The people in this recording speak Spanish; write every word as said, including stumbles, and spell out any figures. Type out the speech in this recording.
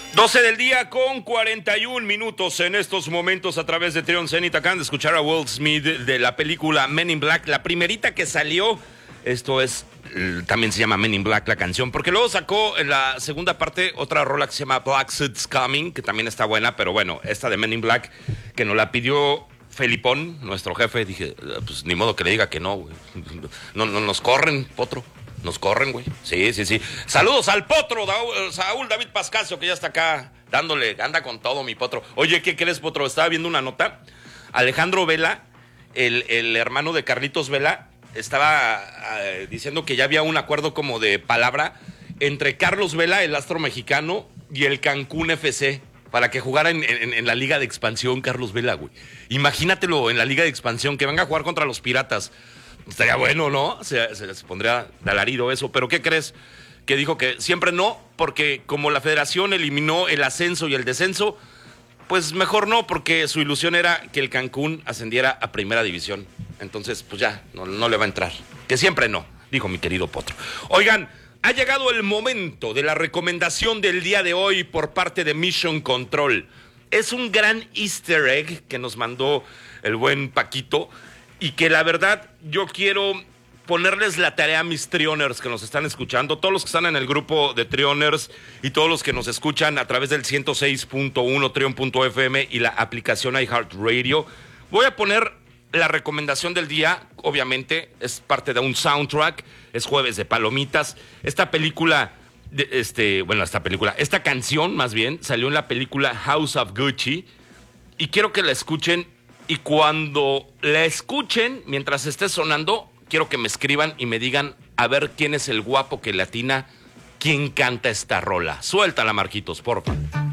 doce del día con cuarenta y un minutos en estos momentos a través de Trion Zenith. Acaban de escuchar a Will Smith de la película Men in Black, la primerita que salió. Esto es, también se llama Men in Black la canción, porque luego sacó en la segunda parte otra rola que se llama Black Suits Coming, que también está buena, pero bueno, esta de Men in Black, que nos la pidió Felipón, nuestro jefe, dije, pues ni modo que le diga que no, güey. No, no nos corren, Potro. Nos corren, güey. Sí, sí, sí. Saludos al Potro, da- Saúl David Pascasio, que ya está acá dándole, anda con todo, mi Potro. Oye, ¿qué crees, Potro? Estaba viendo una nota. Alejandro Vela, el, el hermano de Carlitos Vela, estaba uh, diciendo que ya había un acuerdo como de palabra entre Carlos Vela, el astro mexicano, y el Cancún F C, para que jugara en, en, en la Liga de Expansión Carlos Vela, güey. Imagínatelo en la Liga de Expansión, que venga a jugar contra los Piratas. Estaría bueno, ¿no? Se, se, se pondría de alarido eso. ¿Pero qué crees? Que dijo que siempre no, porque como la federación eliminó el ascenso y el descenso, pues mejor no, porque su ilusión era que el Cancún ascendiera a primera división. Entonces, pues ya, no, no le va a entrar. Que siempre no, dijo mi querido Potro. Oigan, ha llegado el momento de la recomendación del día de hoy por parte de Mission Control. Es un gran easter egg que nos mandó el buen Paquito, y que la verdad yo quiero ponerles la tarea a mis Trioners que nos están escuchando, todos los que están en el grupo de Trioners y todos los que nos escuchan a través del ciento seis punto uno Trion punto F M y la aplicación iHeartRadio. Voy a poner la recomendación del día, obviamente es parte de un soundtrack, es jueves de palomitas. Esta película, de, este, bueno, esta película, esta canción más bien, salió en la película House of Gucci, y quiero que la escuchen. Y cuando la escuchen, mientras esté sonando, quiero que me escriban y me digan a ver quién es el guapo que le atina, quién canta esta rola. Suéltala, Marquitos, porfa.